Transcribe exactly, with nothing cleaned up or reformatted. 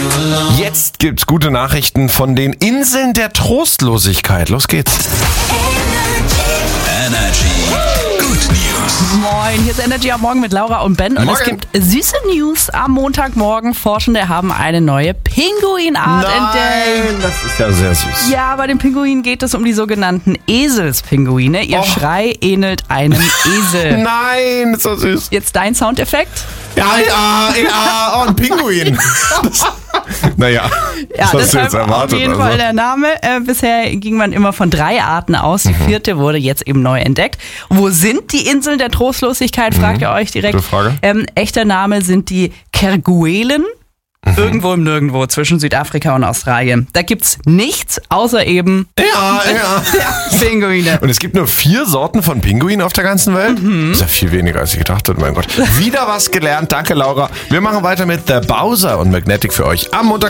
Jetzt gibt's gute Nachrichten von den Inseln der Trostlosigkeit. Los geht's. Energy. Good News. Moin, hier ist Energy am Morgen mit Laura und Ben. Und Morgen. es gibt süße News am Montagmorgen. Forschende haben eine neue Pinguinart entdeckt. das ist ja sehr süß. Ja, bei den Pinguinen geht es um die sogenannten Eselspinguine. Ihr Oh. Schrei ähnelt einem Esel. Nein, ist so süß. Jetzt dein Soundeffekt. Ja, ja, ja, oh, ein Pinguin. Das, naja, Ja, das hast du deshalb jetzt erwartet. auf jeden also. Fall der Name. Äh, bisher ging man immer von drei Arten aus. Die vierte wurde jetzt eben neu entdeckt. Wo sind die Inseln der Trostlosigkeit, fragt ihr euch direkt. Gute Frage. Ähm, echter Name sind die Kerguelen. Irgendwo im Nirgendwo zwischen Südafrika und Australien. Da gibt's nichts außer eben Ja, ja. Pinguine. Und es gibt nur vier Sorten von Pinguinen auf der ganzen Welt. Das ist ja viel weniger, als ich gedacht hätte, mein Gott. Wieder was gelernt. Danke, Laura. Wir machen weiter mit The Bowser und Magnetic für euch am Montag.